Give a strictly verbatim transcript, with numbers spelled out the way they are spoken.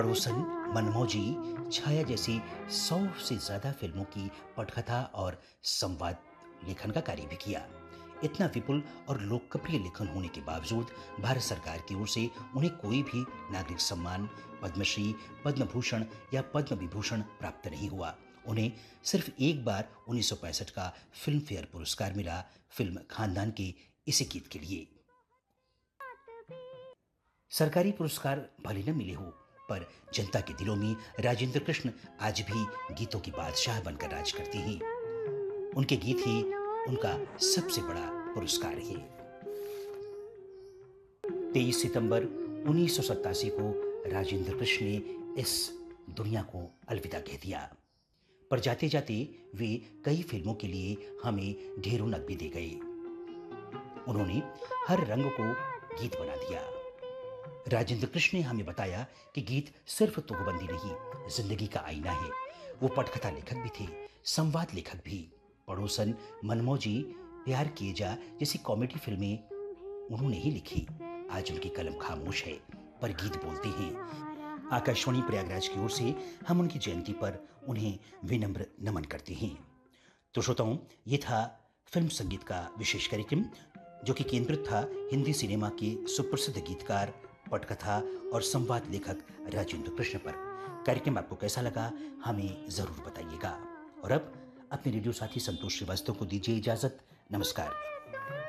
पड़ोसन, मनमौजी, छाया जैसी सौ से ज्यादा फिल्मों की पटकथा और संवाद लेखन का कार्य भी किया। इतना विपुल और लोकप्रिय लेखन होने के बावजूद भारत सरकार की ओर से उन्हें कोई भी नागरिक सम्मान, पद्मश्री, पद्म भूषण या पद्म विभूषण प्राप्त नहीं हुआ। उन्हें सिर्फ एक बार उन्नीस सौ पैंसठ का फिल्म फेयर पुरस्कार मिला, फिल्म खानदान के इसी गीत के लिए। सरकारी पुरस्कार भले न मिले हो, पर जनता के दिलों में राजेंद्र कृष्ण आज भी गीतों की बादशाह बनकर राज करते हैं। उनके गीत ही उनका सबसे बड़ा पुरस्कार है। तेईस सितंबर उन्नीस सौ सत्तासी को राजेंद्र कृष्ण ने इस दुनिया को अलविदा कह दिया, पर जाते जाते वे कई फिल्मों के लिए हमें ढेरों नग भी दे गए। उन्होंने हर रंग को गीत बना दिया। राजेंद्र कृष्ण ने हमें बताया कि गीत सिर्फ तुकबंदी नहीं, जिंदगी का आईना है। वो पटकथा लेखक भी थे, संवाद लेखक भी। पड़ोसन, मनमौजी, प्यार किए जा जैसी कॉमेडी फिल्में उन्होंने ही लिखी। आज उनकी कलम खामोश है, पर गीत बोलते हैं। आकाशवाणी प्रयागराज की ओर से हम उनकी जयंती पर उन्हें विनम्र नमन करते हैं। तो श्रोताओं, ये था फिल्म संगीत का विशेष कार्यक्रम, जो कि केंद्रित था हिंदी सिनेमा के सुप्रसिद्ध गीतकार, पटकथा और संवाद लेखक राजेंद्र कृष्ण पर। कार्यक्रम आपको कैसा लगा, हमें जरूर बताइएगा। और अब अपने रेडियो साथी संतोष श्रीवास्तव को दीजिए इजाजत। नमस्कार।